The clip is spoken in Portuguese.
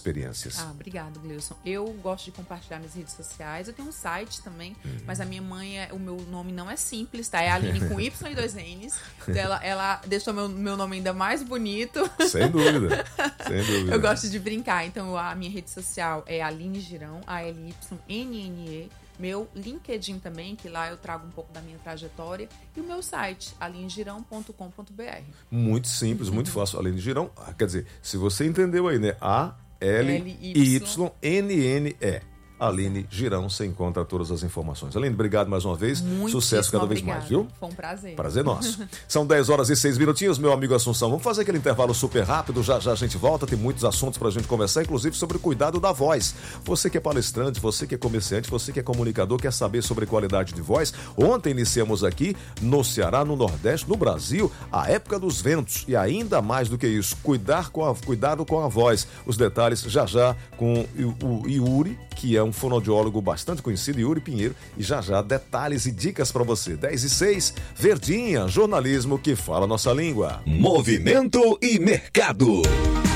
experiências. Obrigado, Gleison. Eu gosto de compartilhar minhas redes sociais. Eu tenho um site também, mas a minha mãe, o meu nome não é simples, tá? É Aline com Y e 2 N's. Então ela deixou meu nome ainda mais bonito. Sem dúvida, sem dúvida. Eu gosto de brincar, então a minha rede social é Aline Girão, ALYNNE. Meu LinkedIn também, que lá eu trago um pouco da minha trajetória. E o meu site, alinegirão.com.br. Muito simples, muito fácil. Aline Girão, quer dizer, se você entendeu aí, né? ALYNNE. Aline Girão, você encontra todas as informações. Aline, obrigado mais uma vez. Sucesso cada vez mais, viu? Foi um prazer. Prazer nosso. São 10h06, meu amigo Assunção. Vamos fazer aquele intervalo super rápido, já a gente volta. Tem muitos assuntos pra gente conversar, inclusive sobre o cuidado da voz. Você que é palestrante, você que é comerciante, você que é comunicador, quer saber sobre qualidade de voz? Ontem iniciamos aqui no Ceará, no Nordeste, no Brasil, a época dos ventos. E ainda mais do que isso, cuidado com a voz. Os detalhes já com o Yuri, que é um fonoaudiólogo bastante conhecido, Yuri Pinheiro, e já detalhes e dicas para você. 10h06, Verdinha, jornalismo que fala nossa língua. Movimento e mercado.